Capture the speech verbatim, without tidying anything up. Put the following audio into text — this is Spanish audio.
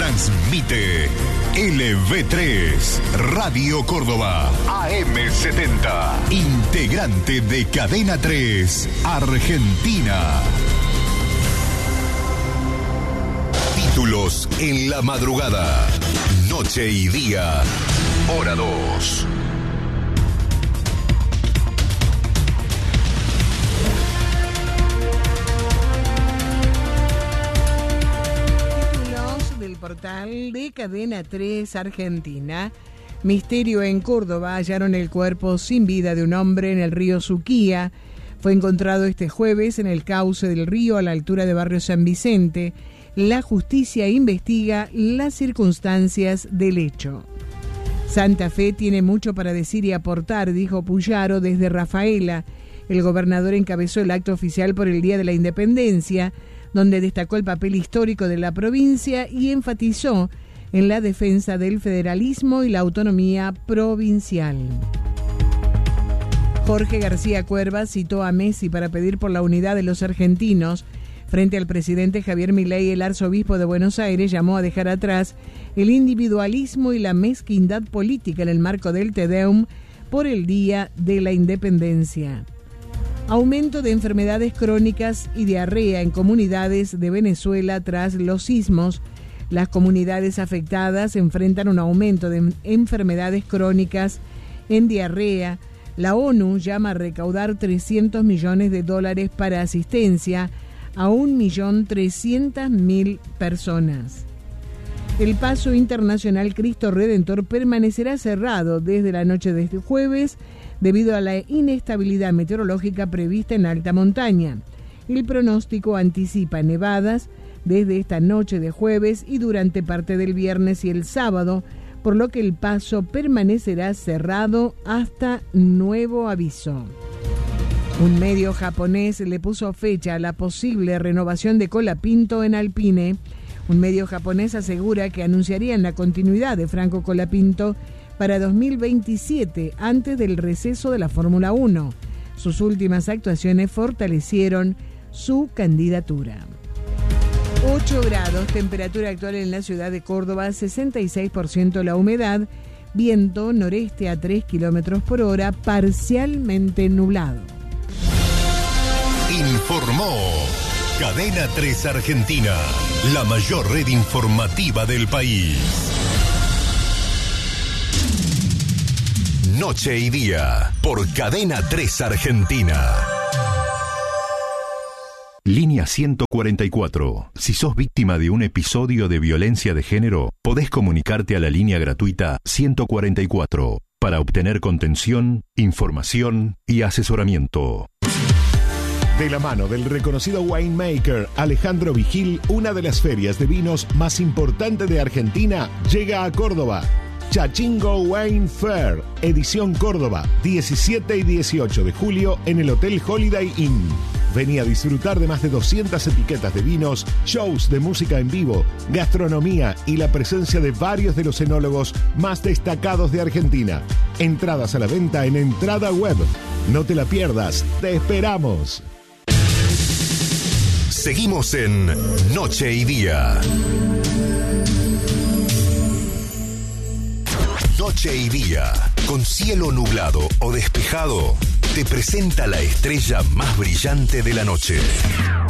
Transmite L V tres, Radio Córdoba, A M setenta, integrante de Cadena tres, Argentina. Títulos en la madrugada, noche y día, hora dos. Portal de Cadena tres Argentina. Misterio en Córdoba. Hallaron el cuerpo sin vida de un hombre en el río Suquía. Fue encontrado este jueves en el cauce del río a la altura de Barrio San Vicente. La justicia investiga las circunstancias del hecho. Santa Fe tiene mucho para decir y aportar, dijo Puyaro desde Rafaela. El gobernador encabezó el acto oficial por el Día de la Independencia, donde destacó el papel histórico de la provincia y enfatizó en la defensa del federalismo y la autonomía provincial. Jorge García Cuerva citó a Messi para pedir por la unidad de los argentinos. Frente al presidente Javier Milei, el arzobispo de Buenos Aires llamó a dejar atrás el individualismo y la mezquindad política en el marco del Te Deum por el Día de la Independencia. Aumento de enfermedades crónicas y diarrea en comunidades de Venezuela tras los sismos. Las comunidades afectadas enfrentan un aumento de enfermedades crónicas en diarrea. La ONU llama a recaudar trescientos millones de dólares para asistencia a un millón trescientas mil personas. El Paso Internacional Cristo Redentor permanecerá cerrado desde la noche de este jueves debido a la inestabilidad meteorológica prevista en alta montaña. El pronóstico anticipa nevadas desde esta noche de jueves y durante parte del viernes y el sábado, por lo que el paso permanecerá cerrado hasta nuevo aviso. Un medio japonés le puso fecha a la posible renovación de Colapinto en Alpine. Un medio japonés asegura que anunciarían la continuidad de Franco Colapinto para dos mil veintisiete, antes del receso de la Fórmula uno. Sus últimas actuaciones fortalecieron su candidatura. ocho grados, temperatura actual en la ciudad de Córdoba, sesenta y seis por ciento la humedad, viento noreste a tres kilómetros por hora, parcialmente nublado. Informó Cadena tres Argentina, la mayor red informativa del país. Noche y día, por Cadena tres Argentina. Línea ciento cuarenta y cuatro. Si sos víctima de un episodio de violencia de género, podés comunicarte a la línea gratuita ciento cuarenta y cuatro para obtener contención, información y asesoramiento. De la mano del reconocido winemaker Alejandro Vigil, una de las ferias de vinos más importantes de Argentina llega a Córdoba. Chachingo Wine Fair, edición Córdoba, diecisiete y dieciocho de julio en el Hotel Holiday Inn. Vení a disfrutar de más de doscientas etiquetas de vinos, shows de música en vivo, gastronomía y la presencia de varios de los enólogos más destacados de Argentina. Entradas a la venta en Entrada Web. No te la pierdas, te esperamos. Seguimos en Noche y Día. Noche y día, con cielo nublado o despejado, te presenta la estrella más brillante de la noche.